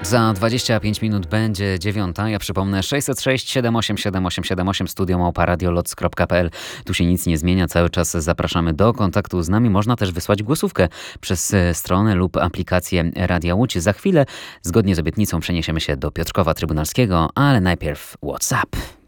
Za 25 minut będzie 9. Ja przypomnę 606 787 878 studio@radioloc.pl. Tu się nic nie zmienia, cały czas zapraszamy do kontaktu z nami. Można też wysłać głosówkę przez stronę lub aplikację Radia Łódź. Za chwilę, zgodnie z obietnicą, przeniesiemy się do Piotrkowa Trybunalskiego, ale najpierw WhatsApp.